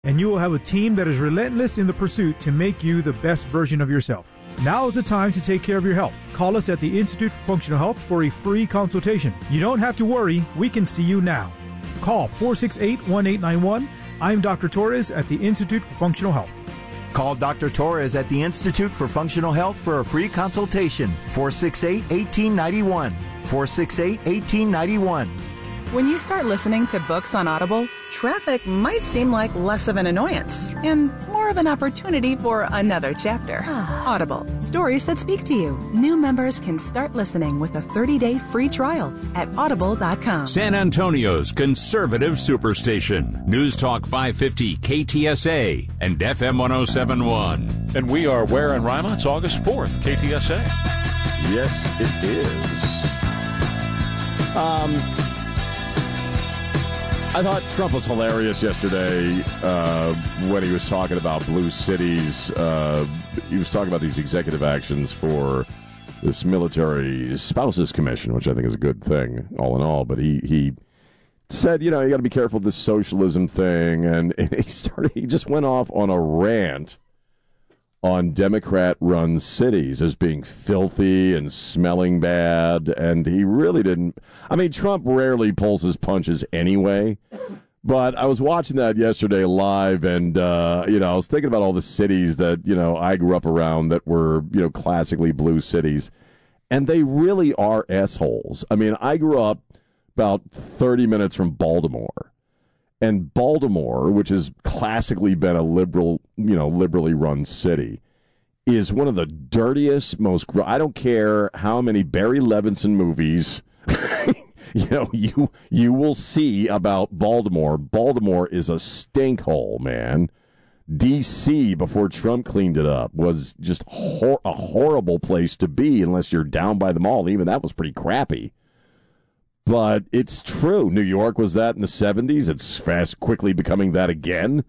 and you will have a team that is relentless in the pursuit to make you the best version of yourself. Now is the time to take care of your health. Call us at the Institute for Functional Health for a free consultation. You don't have to worry. We can see you now. Call 468-1891. I'm Dr. Torres at the Institute for Functional Health. Call Dr. Torres at the Institute for Functional Health for a free consultation. 468-1891. 468-1891. When you start listening to books on Audible, traffic might seem like less of an annoyance and more of an opportunity for another chapter. Audible, stories that speak to you. New members can start listening with a 30-day free trial at audible.com. San Antonio's conservative superstation. News Talk 550 KTSA and FM 1071. And we are where in Rima? It's August 4th, KTSA. Yes, it is. I thought Trump was hilarious yesterday when he was talking about blue cities. He was talking about these executive actions for this military spouses commission, which I think is a good thing, all in all. But he said, you got to be careful with this socialism thing, and he just went off on a rant on Democrat-run cities as being filthy and smelling bad, and he really didn't. I mean, Trump rarely pulls his punches anyway, but I was watching that yesterday live, and, I was thinking about all the cities that, I grew up around that were, classically blue cities, and they really are assholes. I mean, I grew up about 30 minutes from Baltimore, and Baltimore, which has classically been a liberally run city, is one of the dirtiest, I don't care how many Barry Levinson movies, you will see about Baltimore. Baltimore is a stink hole, man. D.C., before Trump cleaned it up, was just a horrible place to be unless you're down by the mall. Even that was pretty crappy. But it's true. New York was that in the 70s. It's quickly becoming that again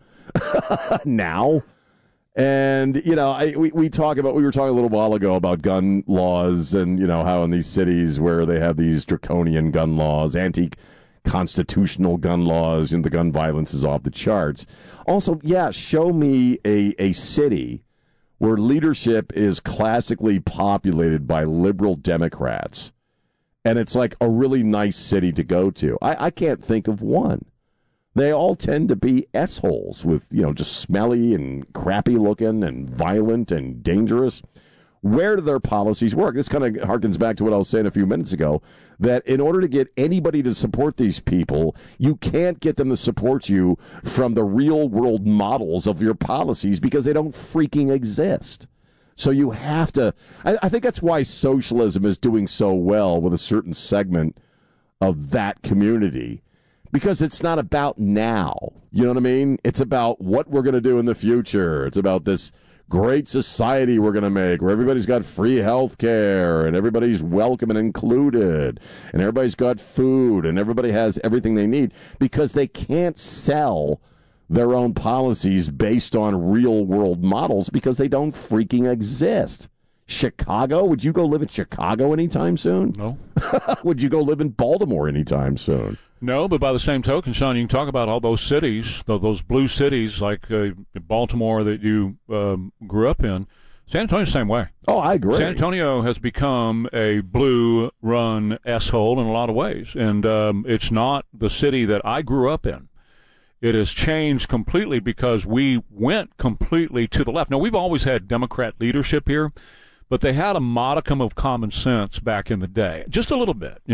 now. And, we were talking a little while ago about gun laws and, how in these cities where they have these draconian gun laws, anti-constitutional gun laws, and the gun violence is off the charts. Also, show me a city where leadership is classically populated by liberal Democrats. And it's like a really nice city to go to. I can't think of one. They all tend to be S-holes with, just smelly and crappy looking and violent and dangerous. Where do their policies work? This kind of harkens back to what I was saying a few minutes ago, that in order to get anybody to support these people, you can't get them to support you from the real world models of your policies because they don't freaking exist. So you have to, I think that's why socialism is doing so well with a certain segment of that community, because it's not about now. You know what I mean? It's about what we're going to do in the future. It's about this great society we're going to make where everybody's got free health care and everybody's welcome and included and everybody's got food and everybody has everything they need, because they can't sell their own policies based on real world models because they don't freaking exist. Chicago? Would you go live in Chicago anytime soon? No. Would you go live in Baltimore anytime soon? No, but by the same token, Sean, you can talk about all those cities, those blue cities like Baltimore that you grew up in. San Antonio's the same way. Oh, I agree. San Antonio has become a blue-run S-hole in a lot of ways, and it's not the city that I grew up in. It has changed completely because we went completely to the left. Now, we've always had Democrat leadership here, but they had a modicum of common sense back in the day. Just a little bit,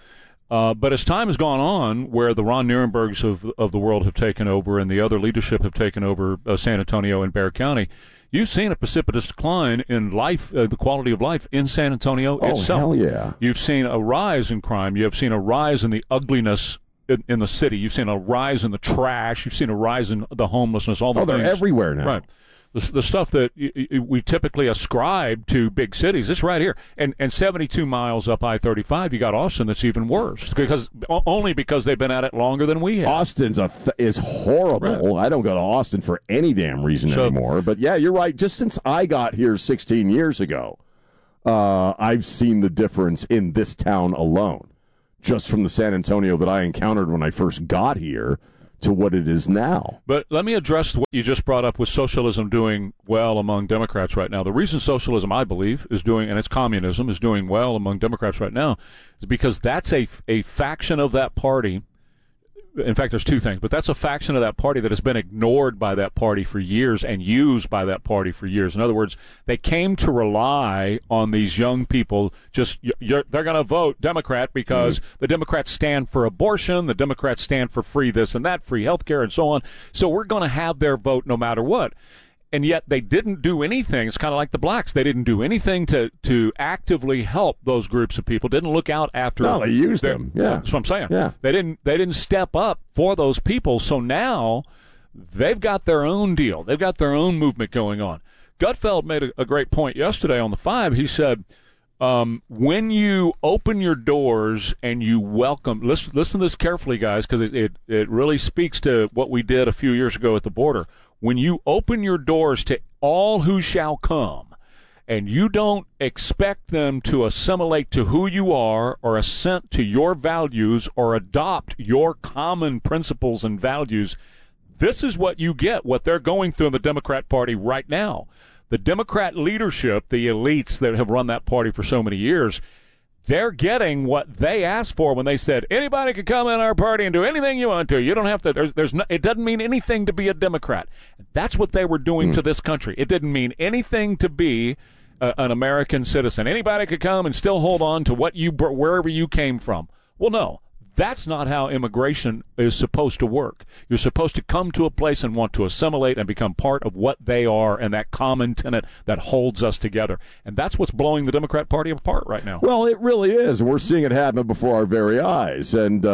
But as time has gone on, where the Ron Nirenbergs of the world have taken over and the other leadership have taken over San Antonio and Bexar County, you've seen a precipitous decline in life, the quality of life in San Antonio itself. Oh, hell yeah. You've seen a rise in crime. You have seen a rise in the ugliness in the city. You've seen a rise in the trash. You've seen a rise in the homelessness, all the things. Oh, they're everywhere now. Right. The stuff that we typically ascribe to big cities, it's right here. And 72 miles up I-35, you got Austin that's even worse, only because they've been at it longer than we have. Austin's is horrible. Right. I don't go to Austin for any damn reason anymore. But, yeah, you're right. Just since I got here 16 years ago, I've seen the difference in this town alone. Just from the San Antonio that I encountered when I first got here to what it is now. But let me address what you just brought up with socialism doing well among Democrats right now. The reason socialism, I believe, is doing, and it's communism, is doing well among Democrats right now is because that's a faction of that party. In fact, there's two things, but that's a faction of that party that has been ignored by that party for years and used by that party for years. In other words, they came to rely on these young people. They're going to vote Democrat because the Democrats stand for abortion, the Democrats stand for free this and that, free health care, and so on. So we're going to have their vote no matter what. And yet they didn't do anything. It's kind of like the blacks. They didn't do anything to actively help those groups of people. Didn't look out after. No, they used them. Yeah, that's what I'm saying. Yeah, they didn't step up for those people. So now they've got their own deal. They've got their own movement going on. Gutfeld made a great point yesterday on the 5. He said, when you open your doors and you welcome, listen to this carefully, guys, because it really speaks to what we did a few years ago at the border. When you open your doors to all who shall come, and you don't expect them to assimilate to who you are or assent to your values or adopt your common principles and values, this is what you get, what they're going through in the Democrat Party right now. The Democrat leadership, the elites that have run that party for so many years, they're getting what they asked for when they said, anybody can come in our party and do anything you want to. You don't have to. It doesn't mean anything to be a Democrat. That's what they were doing to this country. It didn't mean anything to be an American citizen. Anybody could come and still hold on to wherever you came from. Well, no. That's not how immigration is supposed to work. You're supposed to come to a place and want to assimilate and become part of what they are and that common tenet that holds us together. And that's what's blowing the Democrat Party apart right now. Well, it really is. We're seeing it happen before our very eyes. And,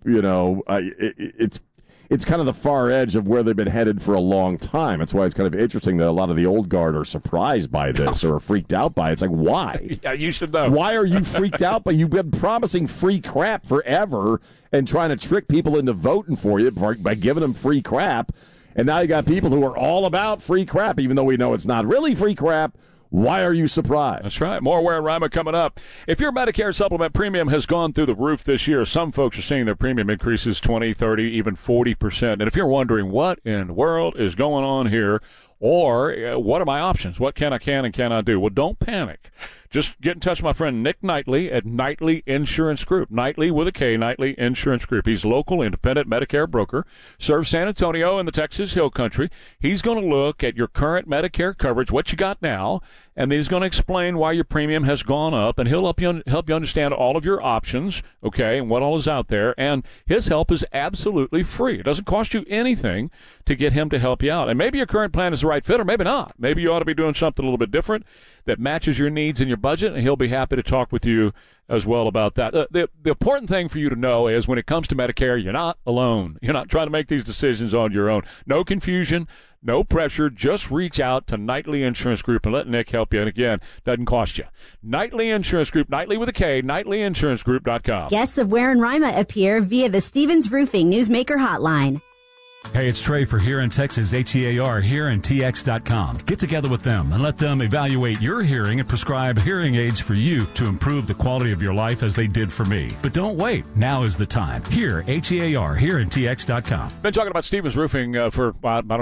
it's kind of the far edge of where they've been headed for a long time. That's why it's kind of interesting that a lot of the old guard are surprised by this or are freaked out by it. It's like, why? Yeah, you should know. Why are you freaked out? But you've been promising free crap forever and trying to trick people into voting for you by giving them free crap. And now you got people who are all about free crap, even though we know it's not really free crap. Why are you surprised? That's right. More Ware and Rima coming up. If your Medicare supplement premium has gone through the roof this year, some folks are seeing their premium increases 20, 30, even 40%. And if you're wondering what in the world is going on here, or what are my options? What can and cannot do? Well, don't panic. Just get in touch with my friend Nick Knightley at Knightley Insurance Group. Knightley with a K, Knightley Insurance Group. He's local, independent Medicare broker, serves San Antonio and the Texas Hill Country. He's going to look at your current Medicare coverage, what you got now, and then he's going to explain why your premium has gone up, and he'll help you understand all of your options, okay, and what all is out there. And his help is absolutely free. It doesn't cost you anything to get him to help you out. And maybe your current plan is the right fit, or maybe not. Maybe you ought to be doing something a little bit different that matches your needs and your budget, and he'll be happy to talk with you as well about that. The important thing for you to know is when it comes to Medicare, you're not alone. You're not trying to make these decisions on your own. No confusion, no pressure. Just reach out to Knightley Insurance Group and let Nick help you. And again, doesn't cost you. Knightley Insurance Group, Knightley with a K, KnightleyInsuranceGroup.com. Guests of Ware and Rima appear via the Stevens Roofing Newsmaker Hotline. Hey, it's Trey for Here in Texas, HEAR, HearInTX.com. Get together with them and let them evaluate your hearing and prescribe hearing aids for you to improve the quality of your life as they did for me. But don't wait. Now is the time. Here, HEAR, HearInTX.com. Been talking about Stevens Roofing for,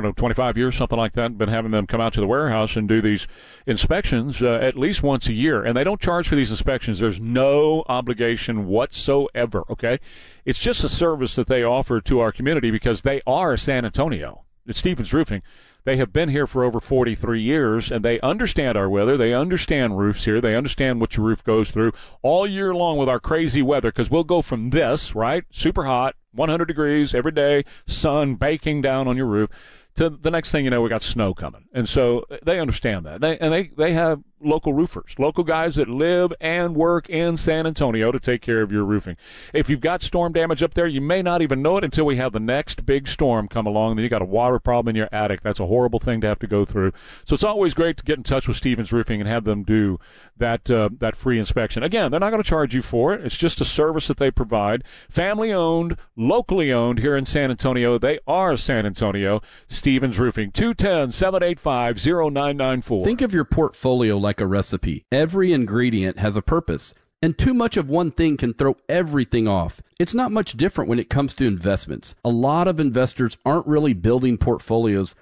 25 years, something like that. Been having them come out to the warehouse and do these inspections at least once a year. And they don't charge for these inspections. There's no obligation whatsoever, okay? It's just a service that they offer to our community because they are San Antonio. It's Stevens Roofing. They have been here for over 43 years, and they understand our weather. They understand roofs here. They understand what your roof goes through all year long with our crazy weather, because we'll go from this, right, super hot, 100 degrees every day, sun baking down on your roof, to the next thing you know, we got snow coming. And so they understand that. They have local roofers, local guys that live and work in San Antonio to take care of your roofing. If you've got storm damage up there, you may not even know it until we have the next big storm come along. Then you got a water problem in your attic. That's a horrible thing to have to go through. So it's always great to get in touch with Stevens Roofing and have them do that free inspection. Again, they're not going to charge you for it. It's just a service that they provide. Family owned, locally owned here in San Antonio. They are San Antonio. Stevens Roofing, 210-785-0994. Think of your portfolio like a recipe. Every ingredient has a purpose, and too much of one thing can throw everything off. It's not much different when it comes to investments. A lot of investors aren't really building portfolios